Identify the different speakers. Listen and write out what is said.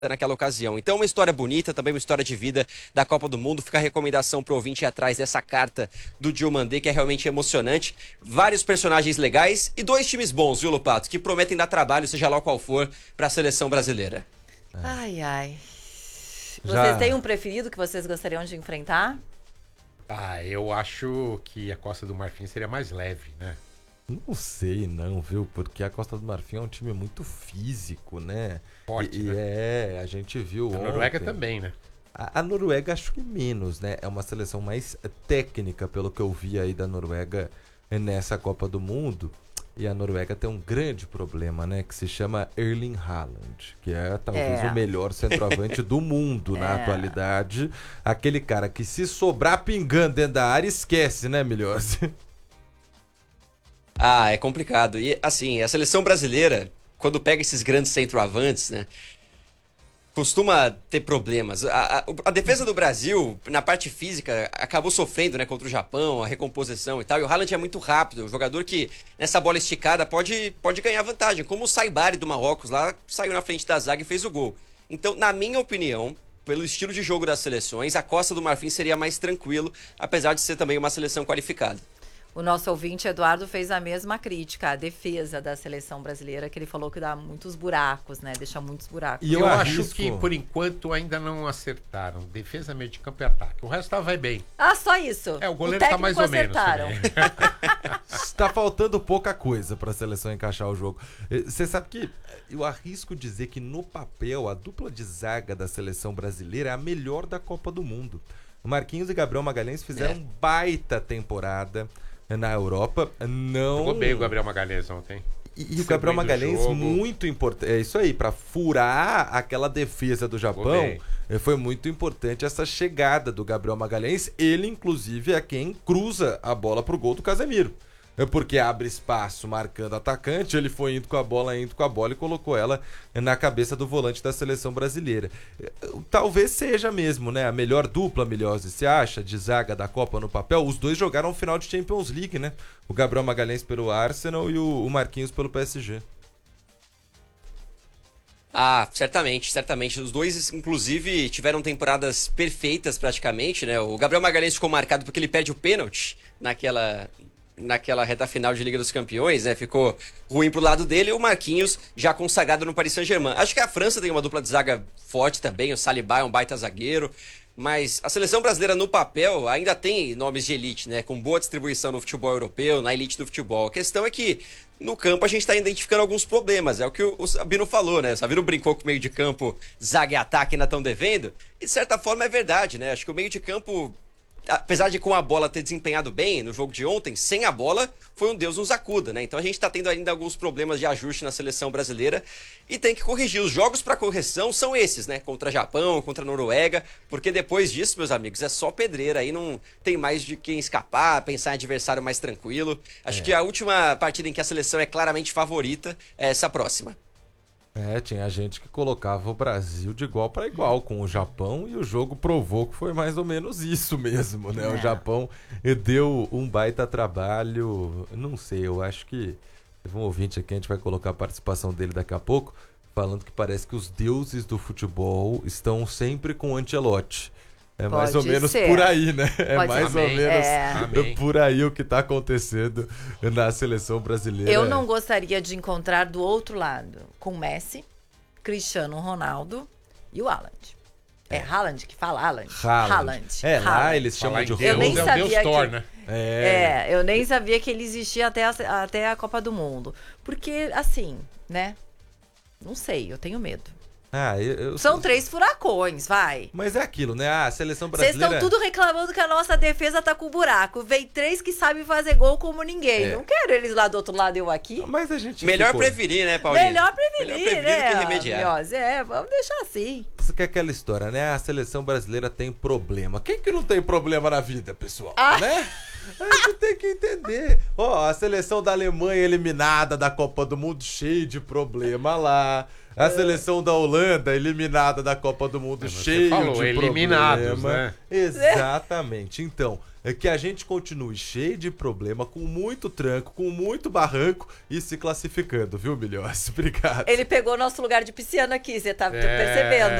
Speaker 1: naquela ocasião. Então, uma história bonita, também uma história de vida da Copa do Mundo. Fica a recomendação pro ouvinte ir atrás dessa carta do Diomandé, que é realmente emocionante. Vários personagens legais e 2 times bons, viu, Lopato? Que prometem dar trabalho, seja lá qual for, para a seleção brasileira.
Speaker 2: Ai, ai.
Speaker 3: Já-
Speaker 2: Vocês têm um preferido que vocês gostariam de enfrentar?
Speaker 4: Eu acho que a Costa do Marfim seria mais leve, né?
Speaker 3: Não sei não, viu? Porque a Costa do Marfim é um time muito físico, né?
Speaker 4: Forte,
Speaker 3: E
Speaker 4: né?
Speaker 3: a gente viu
Speaker 4: A
Speaker 3: ontem.
Speaker 4: Noruega também, né?
Speaker 3: A Noruega acho que menos, né? É uma seleção mais técnica, pelo que eu vi aí da Noruega nessa Copa do Mundo. E a Noruega tem um grande problema, né? Que se chama Erling Haaland, que é talvez
Speaker 2: É.
Speaker 3: o melhor centroavante do mundo na atualidade. Aquele cara que se sobrar pingando dentro da área, esquece, né, Milhose?
Speaker 1: Ah, é complicado. E, assim, a seleção brasileira, quando pega esses grandes centroavantes, né, costuma ter problemas. A defesa do Brasil, na parte física, acabou sofrendo, né, contra o Japão, a recomposição e tal. E o Haaland é muito rápido, um jogador que, nessa bola esticada, pode ganhar vantagem. Como o Saibari do Marrocos lá, saiu na frente da zaga e fez o gol. Então, na minha opinião, pelo estilo de jogo das seleções, a Costa do Marfim seria mais tranquilo, apesar de ser também uma seleção qualificada.
Speaker 2: O nosso ouvinte Eduardo fez a mesma crítica à defesa da seleção brasileira, que ele falou que dá muitos buracos, né? Deixa muitos buracos.
Speaker 3: E
Speaker 4: Eu
Speaker 3: arrisco-
Speaker 4: acho que, por enquanto, ainda não acertaram. Defesa, meio de campo e ataque. O resto vai bem.
Speaker 2: Ah, só isso.
Speaker 4: O goleiro tá mais ou menos também.
Speaker 3: Está faltando pouca coisa para a seleção encaixar o jogo. Você sabe que eu arrisco dizer que no papel a dupla de zaga da seleção brasileira é a melhor da Copa do Mundo. O Marquinhos e Gabriel Magalhães fizeram baita temporada na Europa. Não.
Speaker 4: Jogou bem o Gabriel Magalhães ontem.
Speaker 3: E o Gabriel
Speaker 4: Distribuindo o
Speaker 3: Magalhães
Speaker 4: jogo.
Speaker 3: muito importante. É isso aí, para furar aquela defesa do Japão,
Speaker 4: bem.
Speaker 3: foi muito importante essa chegada do Gabriel Magalhães. Ele, inclusive, é quem cruza a bola pro gol do Casemiro. Porque abre espaço marcando atacante, ele foi indo com a bola e colocou ela na cabeça do volante da seleção brasileira. Talvez seja mesmo, né? A melhor dupla, Milhose, você acha, de zaga da Copa no papel? Os dois jogaram final de Champions League, né? O Gabriel Magalhães pelo Arsenal e o Marquinhos pelo PSG.
Speaker 1: Ah, certamente, certamente. Os dois, inclusive, tiveram temporadas perfeitas praticamente, né? O Gabriel Magalhães ficou marcado porque ele perde o pênalti naquela reta final de Liga dos Campeões, né? Ficou ruim pro lado dele. E o Marquinhos já consagrado no Paris Saint-Germain. Acho que a França tem uma dupla de zaga forte também. O Saliba é um baita zagueiro. Mas a seleção brasileira no papel ainda tem nomes de elite, né? Com boa distribuição no futebol europeu, na elite do futebol. A questão é que no campo a gente está identificando alguns problemas. É o que o Sabino falou, né? O Sabino brincou com o meio de campo, zaga e ataque ainda estão devendo. E de certa forma é verdade, né? Acho que o meio de campo, apesar de com a bola ter desempenhado bem no jogo de ontem, sem a bola foi um Deus nos acuda, né? Então a gente tá tendo ainda alguns problemas de ajuste na seleção brasileira e tem que corrigir. Os jogos para correção são esses, né? Contra Japão, contra Noruega, porque depois disso, meus amigos, é só pedreira. Aí não tem mais de quem escapar, pensar em adversário mais tranquilo. Acho que a última partida em que a seleção é claramente favorita é essa próxima.
Speaker 3: Tinha gente que colocava o Brasil de igual para igual com o Japão e o jogo provou que foi mais ou menos isso mesmo, né? O Japão deu um baita trabalho, não sei, eu acho que teve um ouvinte aqui, a gente vai colocar a participação dele daqui a pouco, falando que parece que os deuses do futebol estão sempre com o Ancelotti. É mais ou
Speaker 2: Pode
Speaker 3: menos
Speaker 2: ser.
Speaker 3: por aí, né? É
Speaker 2: Pode
Speaker 3: mais
Speaker 4: ser.
Speaker 3: ou
Speaker 4: Amém.
Speaker 3: menos
Speaker 4: Amém.
Speaker 3: por aí o que tá acontecendo na seleção brasileira.
Speaker 2: Eu não gostaria de encontrar do outro lado com Messi, Cristiano Ronaldo e o Haaland. É Haaland que fala? Haaland.
Speaker 3: Haaland. Lá
Speaker 2: Haaland.
Speaker 3: eles chamam
Speaker 4: Falar
Speaker 3: de
Speaker 4: em
Speaker 2: Eu nem
Speaker 4: Deus, é o Deus
Speaker 2: sabia
Speaker 4: Thor,
Speaker 2: que-
Speaker 4: né?
Speaker 2: Eu nem sabia que ele existia até a Copa do Mundo. Porque, assim, né? Não sei, eu tenho medo. São 3 furacões, vai.
Speaker 3: Mas é aquilo, né? A seleção
Speaker 2: Vocês
Speaker 3: brasileira...
Speaker 2: estão tudo reclamando que a nossa defesa tá com buraco. Vem 3 que sabem fazer gol como ninguém. Não quero eles lá do outro lado, eu aqui.
Speaker 3: Mas a gente
Speaker 1: Melhor
Speaker 3: ficou...
Speaker 1: prevenir, né, Paulinho?
Speaker 2: Melhor prevenir, né?
Speaker 1: do que remediar.
Speaker 2: Milhose? Vamos deixar assim.
Speaker 3: Isso que é aquela história, né? A seleção brasileira tem problema. Quem que não tem problema na vida, pessoal? Né? A gente tem que entender. A seleção da Alemanha eliminada da Copa do Mundo, cheio de problema lá. A seleção da Holanda, eliminada da Copa do Mundo, cheio de
Speaker 4: eliminados,
Speaker 3: problema.
Speaker 4: né?
Speaker 3: Exatamente. Então, é que a gente continue cheio de problema, com muito tranco, com muito barranco e se classificando, viu, Milhões? Obrigado.
Speaker 2: Ele pegou nosso lugar de pisciano aqui, você tá percebendo.